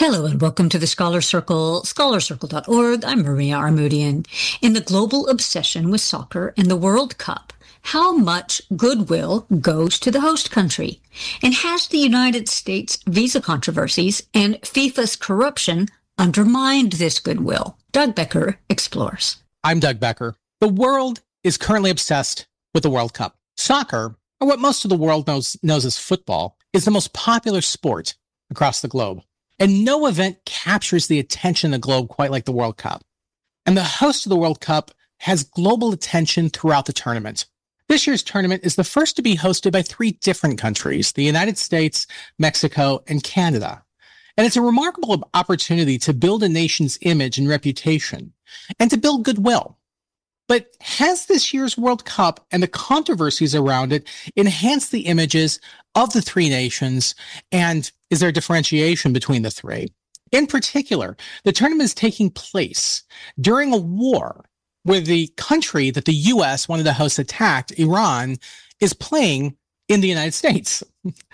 Hello and welcome to the Scholar Circle, scholarcircle.org. I'm Maria Armoudian. In the global obsession with soccer and the World Cup, how much goodwill goes to the host country? And has the United States visa controversies and FIFA's corruption undermined this goodwill? Doug Becker explores. I'm Doug Becker. The world is currently obsessed with the World Cup. Soccer, or what most of the world knows as football, is the most popular sport across the globe. And no event captures the attention of the globe quite like the World Cup. And the host of the World Cup has global attention throughout the tournament. This year's tournament is the first to be hosted by 3 different countries, the United States, Mexico, and Canada. And it's a remarkable opportunity to build a nation's image and reputation, and to build goodwill. But has this year's World Cup and the controversies around it enhanced the images of the 3 nations, and is there differentiation between the 3? In particular, the tournament is taking place during a war where the country that the U.S. wanted to host attacked, Iran, is playing in the United States.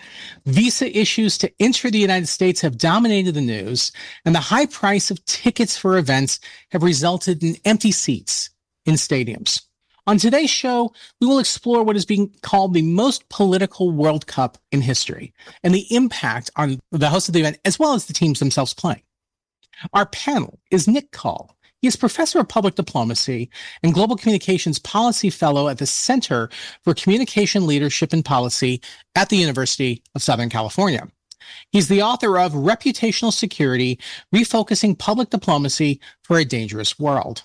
Visa issues to enter the United States have dominated the news, and the high price of tickets for events have resulted in empty seats in stadiums. On today's show, we will explore what is being called the most political World Cup in history and the impact on the host of the event, as well as the teams themselves playing. Our panel is Nick Call. He is Professor of Public Diplomacy and Global Communications Policy Fellow at the Center for Communication Leadership and Policy at the University of Southern California. He's the author of Reputational Security, Refocusing Public Diplomacy for a Dangerous World.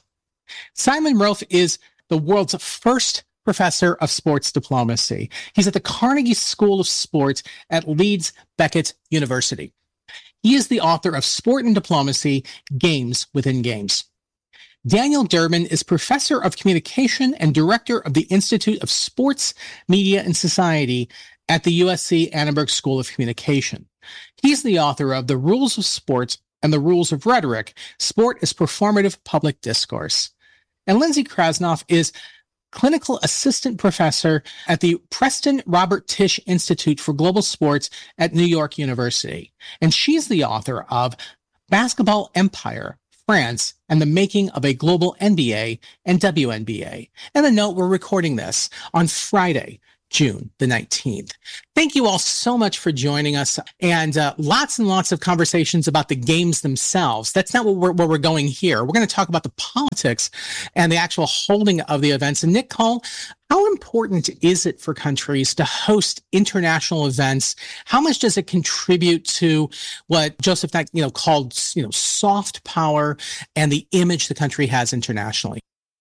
Simon Rofe is the world's first professor of sports diplomacy. He's at the Carnegie School of Sport at Leeds Beckett University. He is the author of Sport and Diplomacy, Games Within Games. Daniel Durbin is professor of communication and director of the Institute of Sports, Media, and Society at the USC Annenberg School of Communication. He's the author of The Rules of Sport and the Rules of Rhetoric, Sport as Performative Public Discourse. And Lindsay Krasnoff is clinical assistant professor at the Preston Robert Tisch Institute for Global Sports at New York University. And she's the author of Basketball Empire, France, and the Making of a Global NBA and WNBA. And a note, we're recording this on Friday, June the 19th. Thank you all so much for joining us, and lots and lots of conversations about the games themselves. That's not where we're going here. We're going to talk about the politics and the actual holding of the events. And Nick Call, how important is it for countries to host international events? How much does it contribute to what Joseph called soft power and the image the country has internationally?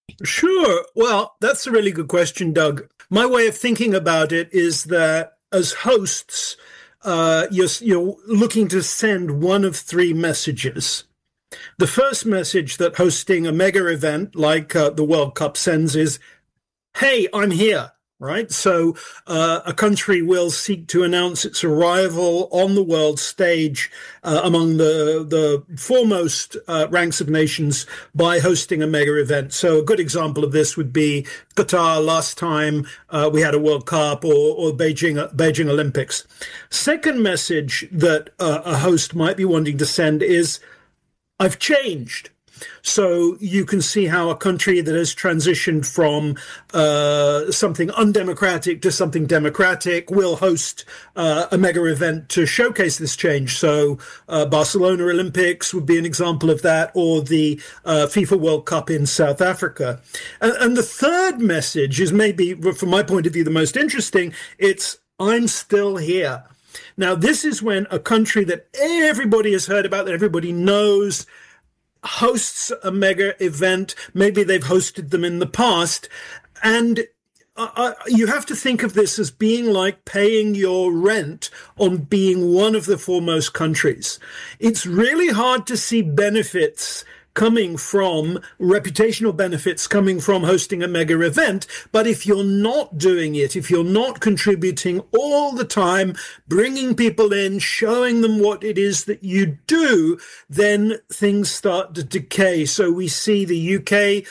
Sure. Well, that's a really good question, Doug. My way of thinking about it is that as hosts, you're looking to send one of 3 messages. The first message that hosting a mega event like the World Cup sends is, hey, I'm here. Right. So a country will seek to announce its arrival on the world stage among the foremost ranks of nations by hosting a mega event. So a good example of this would be Qatar last time we had a World Cup, or Beijing Olympics. Second message that a host might be wanting to send is, I've changed. So you can see how a country that has transitioned from something undemocratic to something democratic will host a mega event to showcase this change. So Barcelona Olympics would be an example of that, or the FIFA World Cup in South Africa. And the third message is maybe, from my point of view, the most interesting. It's, I'm still here. Now, this is when a country that everybody has heard about, that everybody knows, hosts a mega event. Maybe they've hosted them in the past. And you have to think of this as being like paying your rent on being one of the foremost countries. It's really hard to see benefits coming from reputational benefits coming from hosting a mega event. But if you're not doing it, if you're not contributing all the time, bringing people in, showing them what it is that you do, then things start to decay. So we see the UK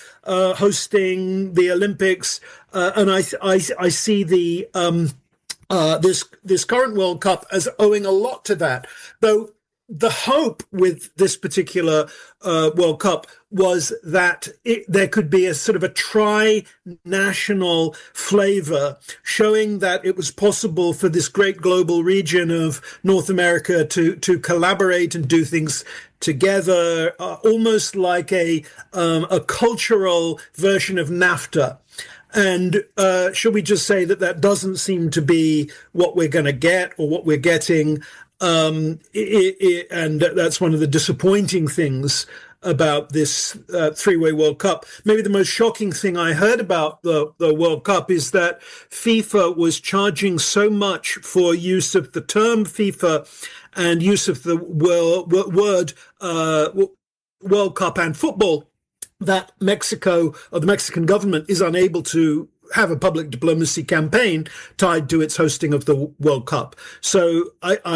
hosting the Olympics, and I see the this current World Cup as owing a lot to that, though. the hope with this particular World Cup was that there could be a sort of a tri-national flavor, showing that it was possible for this great global region of North America to collaborate and do things together, almost like a cultural version of NAFTA. And should we just say that doesn't seem to be what we're going to get or what we're getting? And that's one of the disappointing things about this three-way World Cup. Maybe the most shocking thing I heard about the World Cup is that FIFA was charging so much for use of the term FIFA and use of the word World Cup and football, that Mexico, or the Mexican government, is unable to have a public diplomacy campaign tied to its hosting of the World Cup. So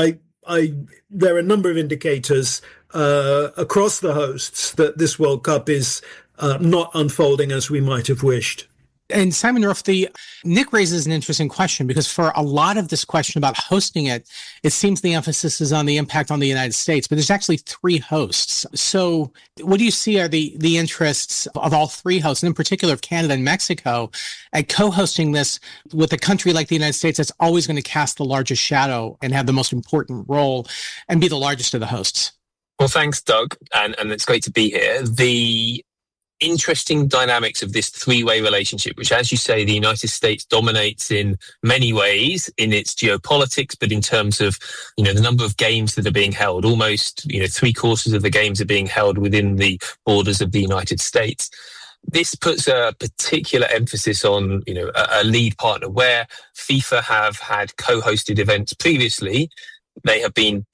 there are a number of indicators across the hosts that this World Cup is not unfolding as we might have wished. And Simon Roth, Nick raises an interesting question, because for a lot of this question about hosting it, it seems the emphasis is on the impact on the United States, but there's actually three hosts. So what do you see are the interests of all three hosts, and in particular of Canada and Mexico, at co-hosting this with a country like the United States that's always going to cast the largest shadow and have the most important role and be the largest of the hosts? Well, thanks, Doug, and it's great to be here. The interesting dynamics of this three-way relationship, which, as you say, the United States dominates in many ways in its geopolitics, but in terms of, the number of games that are being held, almost, 3/4 of the games are being held within the borders of the United States. This puts a particular emphasis on, a lead partner, where FIFA have had co-hosted events previously. They have been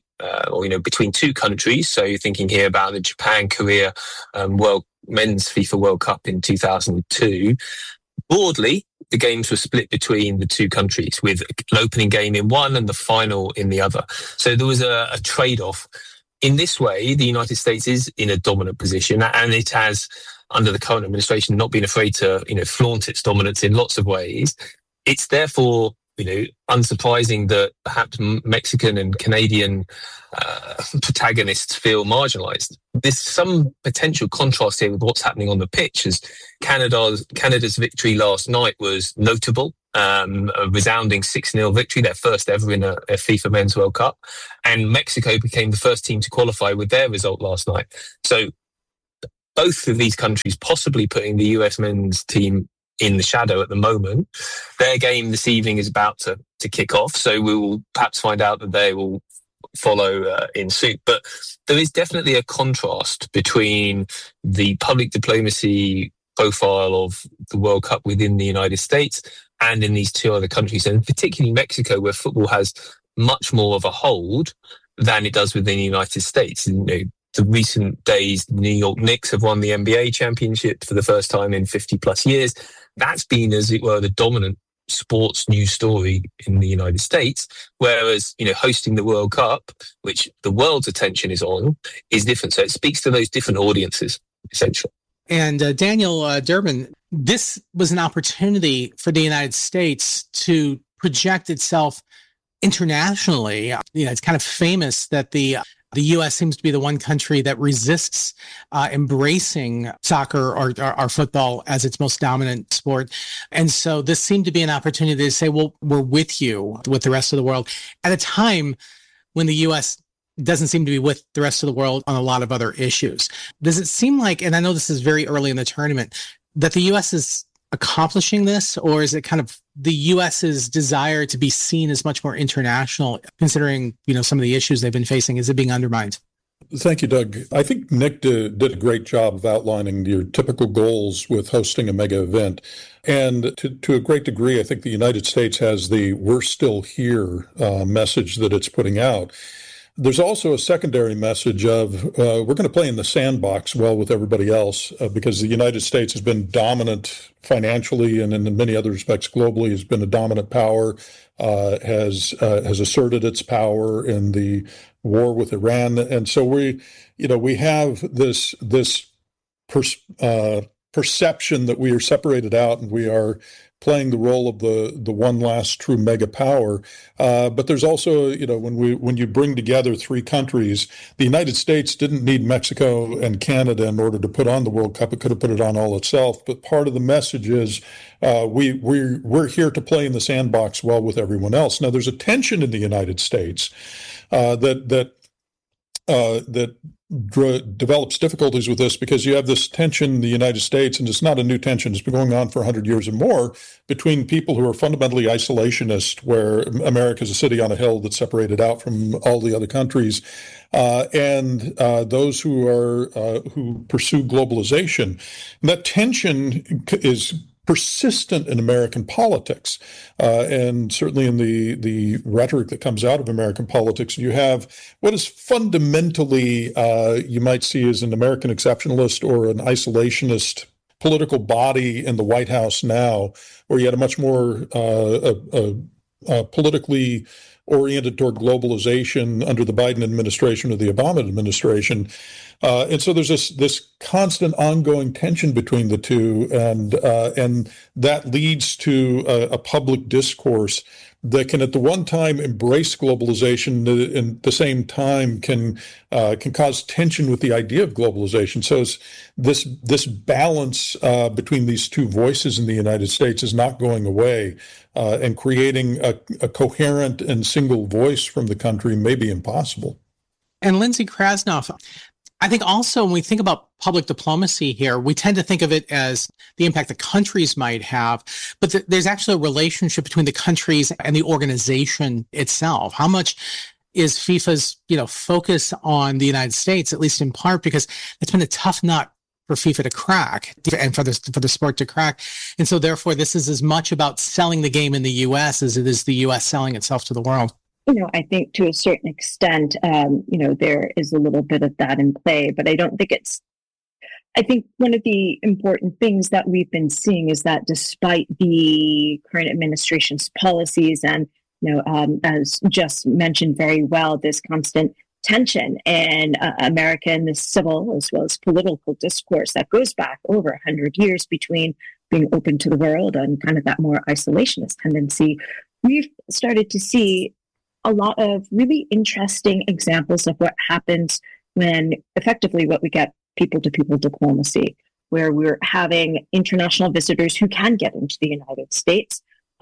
between two countries. So you're thinking here about the Japan-Korea men's FIFA World Cup in 2002. Broadly, the games were split between the two countries, with an opening game in one and the final in the other. So there was a trade-off. In this way, the United States is in a dominant position, and it has, under the current administration, not been afraid to, flaunt its dominance in lots of ways. It's therefore, unsurprising that perhaps Mexican and Canadian protagonists feel marginalized. There's some potential contrast here with what's happening on the pitch, as Canada's victory last night was notable, a resounding 6-0 victory, their first ever in a FIFA Men's World Cup. And Mexico became the first team to qualify with their result last night. So both of these countries possibly putting the US men's team in the shadow at the moment. Their game this evening is about to kick off, so we will perhaps find out that they will follow in suit. But there is definitely a contrast between the public diplomacy profile of the World Cup within the United States and in these two other countries, and particularly Mexico, where football has much more of a hold than it does within the United States. The recent days, the New York Knicks have won the NBA championship for the first time in 50 plus years. That's been, as it were, the dominant sports news story in the United States. Whereas, hosting the World Cup, which the world's attention is on, is different. So it speaks to those different audiences, essentially. And Daniel Durbin, this was an opportunity for the United States to project itself internationally. It's kind of famous that the U.S. seems to be the one country that resists embracing soccer or football as its most dominant sport. And so this seemed to be an opportunity to say, well, we're with you, with the rest of the world, at a time when the U.S. doesn't seem to be with the rest of the world on a lot of other issues. Does it seem like, and I know this is very early in the tournament, that the U.S. is accomplishing this, or is it kind of the U.S.'s desire to be seen as much more international, considering, some of the issues they've been facing? Is it being undermined? Thank you, Doug. I think Nick did a great job of outlining your typical goals with hosting a mega event. And to a great degree, I think the United States has the "we're still here" message that it's putting out. There's also a secondary message of we're going to play in the sandbox well with everybody else because the United States has been dominant financially and in many other respects globally has been a dominant power, has asserted its power in the war with Iran. And so we have this perception that we are separated out and we are playing the role of the one last true mega power. But there's also, when you bring together three countries, the United States didn't need Mexico and Canada in order to put on the World Cup. It could have put it on all itself. But part of the message is we're here to play in the sandbox well with everyone else. Now, there's a tension in the United States that develops difficulties with this, because you have this tension in the United States, and it's not a new tension. It's been going on for 100 years or more, between people who are fundamentally isolationist, where America is a city on a hill that's separated out from all the other countries, and those who pursue globalization. And that tension is persistent in American politics, and certainly in the rhetoric that comes out of American politics. You have what is fundamentally, you might see as an American exceptionalist or an isolationist political body in the White House now, where you had a much more politically oriented toward globalization under the Biden administration or the Obama administration. And so there's this constant ongoing tension between the two, and that leads to a public discourse that can at the one time embrace globalization and at the same time can cause tension with the idea of globalization. So it's this balance between these two voices in the United States is not going away, and creating a coherent and single voice from the country may be impossible. And Lindsay Krasnoff, I think also when we think about public diplomacy here, we tend to think of it as the impact that countries might have, but there's actually a relationship between the countries and the organization itself. How much is FIFA's, focus on the United States, at least in part, because it's been a tough nut for FIFA to crack and for the sport to crack. And so therefore, this is as much about selling the game in the U.S. as it is the U.S. selling itself to the world. I think to a certain extent, there is a little bit of that in play, but I don't think I think one of the important things that we've been seeing is that despite the current administration's policies and, as just mentioned very well, this constant tension in America and the civil as well as political discourse that goes back over 100 years between being open to the world and kind of that more isolationist tendency, we've started to see a lot of really interesting examples of what happens when effectively what we get people-to-people diplomacy, where we're having international visitors who can get into the United States,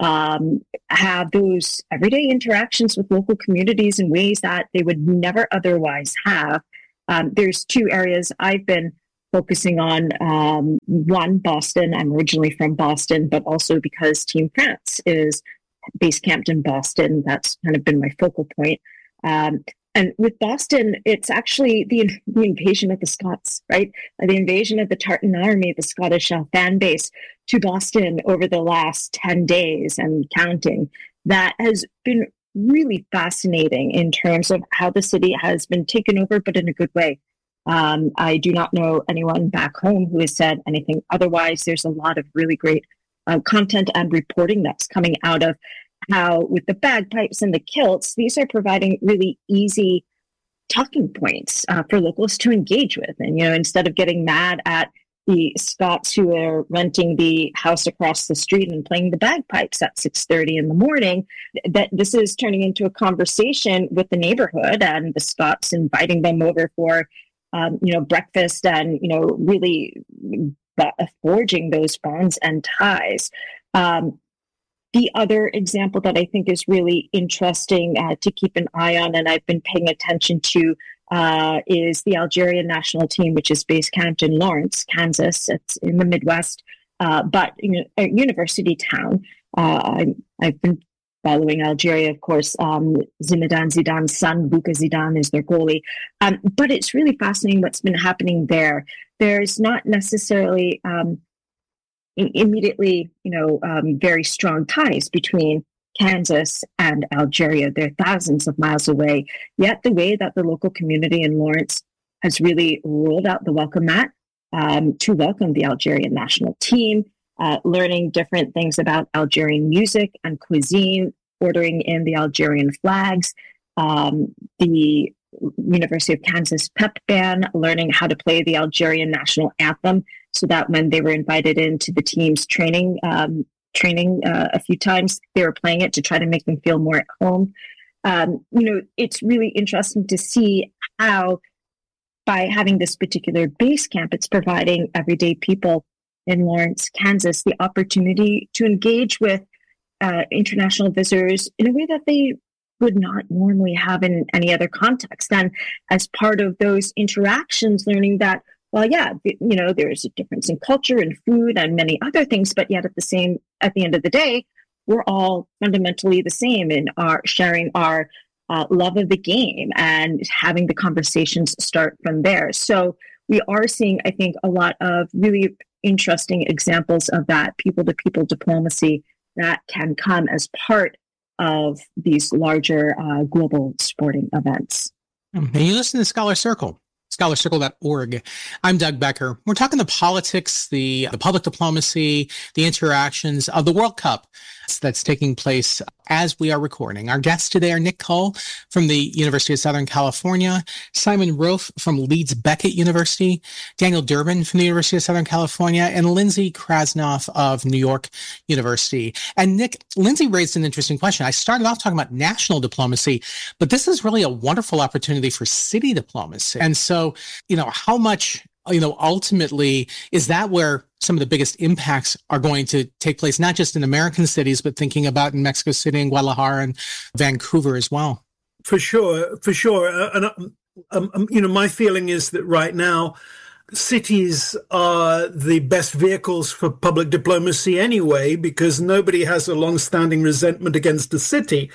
have those everyday interactions with local communities in ways that they would never otherwise have. There's two areas I've been focusing on. One, Boston. I'm originally from Boston, but also because Team France is base camped in Boston. That's kind of been my focal point. And with Boston, it's actually the invasion of the Scots, right? The invasion of the Tartan Army, the Scottish fan base to Boston over the last 10 days and counting. That has been really fascinating in terms of how the city has been taken over, but in a good way. I do not know anyone back home who has said anything otherwise. There's a lot of really great content and reporting that's coming out of how, with the bagpipes and the kilts, these are providing really easy talking points for locals to engage with. And, instead of getting mad at the Scots who are renting the house across the street and playing the bagpipes at 6:30 in the morning, that this is turning into a conversation with the neighborhood and the Scots inviting them over for, breakfast and, really forging those bonds and ties. The other example that I think is really interesting to keep an eye on, and I've been paying attention to, is the Algerian national team, which is based camped in Lawrence, Kansas. It's in the Midwest, but a university town. I've been following Algeria, of course. Zinedine Zidane's son, Bouka Zidane, is their goalie. But it's really fascinating what's been happening there. There's not necessarily immediately, very strong ties between Kansas and Algeria. They're thousands of miles away. Yet the way that the local community in Lawrence has really rolled out the welcome mat to welcome the Algerian national team, learning different things about Algerian music and cuisine, ordering in the Algerian flags, the University of Kansas pep band, learning how to play the Algerian national anthem. so that when they were invited into the team's training a few times, they were playing it to try to make them feel more at home. It's really interesting to see how by having this particular base camp, it's providing everyday people in Lawrence, Kansas, the opportunity to engage with international visitors in a way that they would not normally have in any other context. And as part of those interactions, learning that, well, yeah, there's a difference in culture and food and many other things, but yet at the end of the day, we're all fundamentally the same in our sharing our love of the game and having the conversations start from there. So we are seeing, I think, a lot of really interesting examples of that people-to-people diplomacy that can come as part of these larger global sporting events. And you listen to Scholar Circle. scholarcircle.org. I'm Doug Becker. We're talking the politics, the public diplomacy, the interactions of the World Cup that's taking place as we are recording. Our guests today are Nick Cole from the University of Southern California, Simon Rofe from Leeds Beckett University, Daniel Durbin from the University of Southern California, and Lindsay Krasnoff of New York University. And Nick, Lindsay raised an interesting question. I started off talking about national diplomacy, but this is really a wonderful opportunity for city diplomacy. And so, how much, ultimately, is that where some of the biggest impacts are going to take place, not just in American cities, but thinking about in Mexico City and Guadalajara and Vancouver as well? For sure. And, my feeling is that right now, cities are the best vehicles for public diplomacy anyway, because nobody has a long-standing resentment against a city.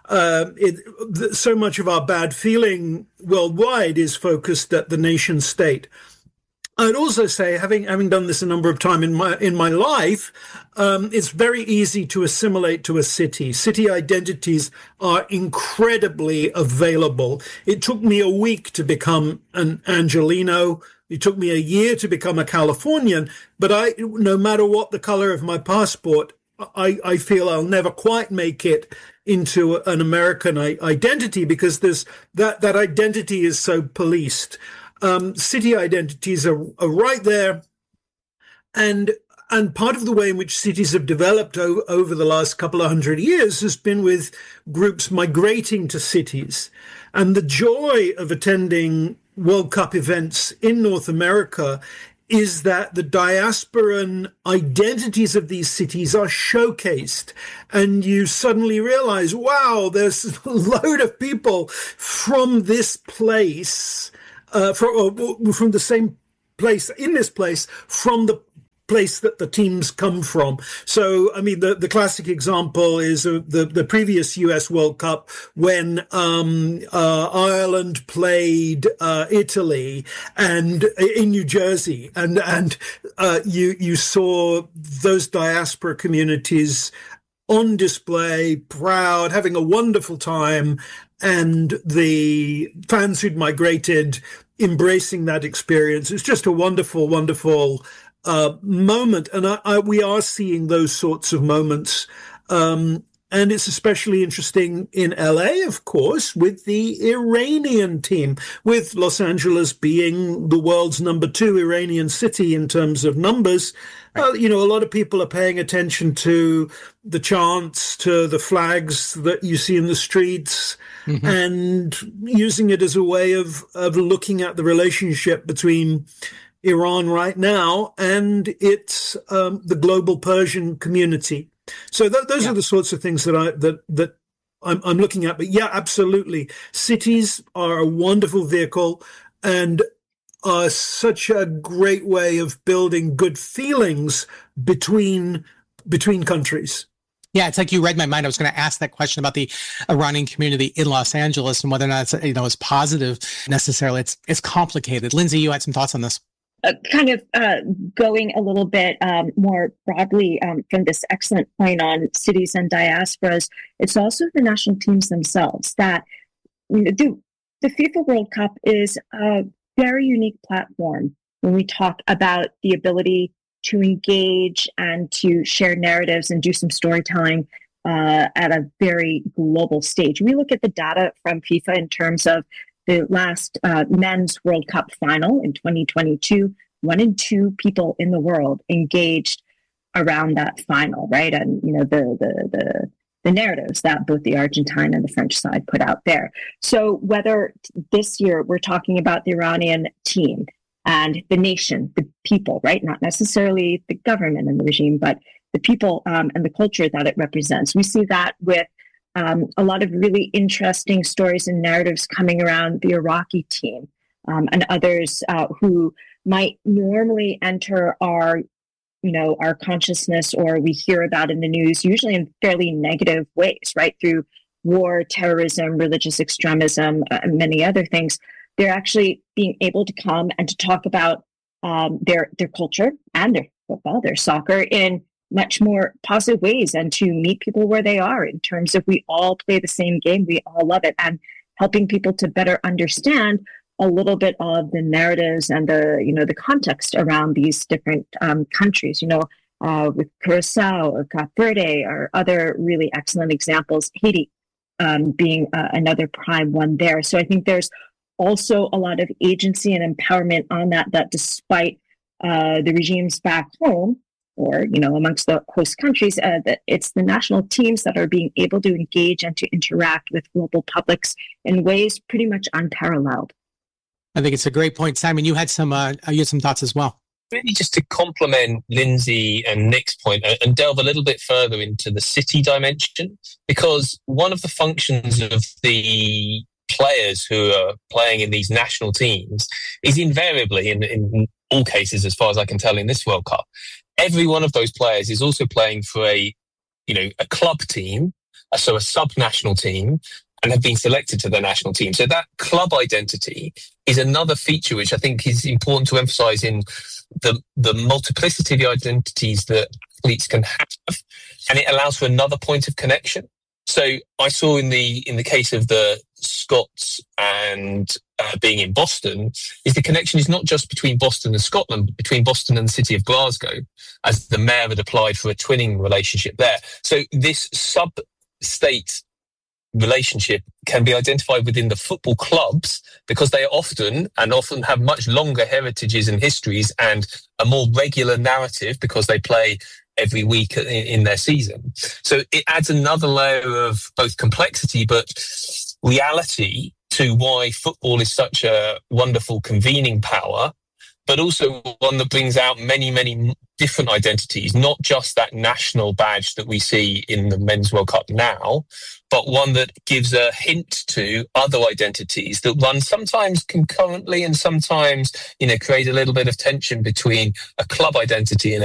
So much of our bad feeling worldwide is focused at the nation state. I'd also say, having done this a number of times in my life, it's very easy to assimilate to a city. City identities are incredibly available. It took me a week to become an Angelino. It took me a year to become a Californian. But no matter what the color of my passport, I feel I'll never quite make it into an American identity, because that identity is so policed. City identities are right there, and part of the way in which cities have developed over the last couple of hundred years has been with groups migrating to cities. And the joy of attending World Cup events in North America is that the diasporan identities of these cities are showcased, and you suddenly realize, wow, there's a load of people from this place, from the same place, in this place, from the place that the teams come from. So, the classic example is the previous US World Cup when Ireland played Italy and in New Jersey, and you saw those diaspora communities on display, proud, having a wonderful time, and the fans who'd migrated embracing that experience. It's just a wonderful, wonderful moment. And we are seeing those sorts of moments. And it's especially interesting in LA, of course, with the Iranian team, with Los Angeles being the world's number 2 Iranian city in terms of numbers. Right. A lot of people are paying attention to the chants, to the flags that you see in the streets, mm-hmm. and using it as a way of looking at the relationship between Iran right now and its the global Persian community. So those are the sorts of things that I'm looking at. But yeah, absolutely, cities are a wonderful vehicle and are such a great way of building good feelings between countries. Yeah, it's like you read my mind. I was going to ask that question about the Iranian community in Los Angeles and whether or not it's positive necessarily. It's complicated. Lindsay, you had some thoughts on this. Going a little bit more broadly from this excellent point on cities and diasporas, it's also the national teams themselves that the FIFA World Cup is a very unique platform when we talk about the ability to engage and to share narratives and do some storytelling at a very global stage. We look at the data from FIFA in terms of the last men's World Cup final in 2022. 1 in 2 people in the world engaged around that final, right? And, you know, the narratives that both the Argentine and the French side put out there. So whether this year we're talking about the Iranian team and the nation, the people, right? Not necessarily the government and the regime, but the people and the culture that it represents. We see that with a lot of really interesting stories and narratives coming around the Iraqi team and others who might normally enter our consciousness, or we hear about in the news, usually in fairly negative ways, right? Through war, terrorism, religious extremism, and many other things. They're actually being able to come and to talk about their culture and their football, their soccer in much more positive ways, and to meet people where they are in terms of we all play the same game, we all love it, and helping people to better understand a little bit of the narratives and the context around these different countries, with Curacao or Cape Verde or other really excellent examples, Haiti being another prime one there. So I think there's also a lot of agency and empowerment on that despite the regimes back home or, amongst the host countries, that it's the national teams that are being able to engage and to interact with global publics in ways pretty much unparalleled. I think it's a great point. Simon, you had some thoughts as well. Really just to complement Lindsay and Nick's point and delve a little bit further into the city dimension, because one of the functions of the players who are playing in these national teams is invariably, in all cases, as far as I can tell in this World Cup, every one of those players is also playing for a club team, so a sub-national team, and have been selected to the national team. So that club identity is another feature which I think is important to emphasize in the multiplicity of the identities that athletes can have, and it allows for another point of connection. So I saw in the case of the Scots and being in Boston, is the connection is not just between Boston and Scotland, but between Boston and the city of Glasgow, as the mayor had applied for a twinning relationship there. So this sub-state relationship can be identified within the football clubs because they often have much longer heritages and histories and a more regular narrative because they play every week in their season. So it adds another layer of both complexity but reality to why football is such a wonderful convening power, but also one that brings out many, many different identities, not just that national badge that we see in the Men's World Cup now, but one that gives a hint to other identities that run sometimes concurrently and sometimes, create a little bit of tension between a club identity and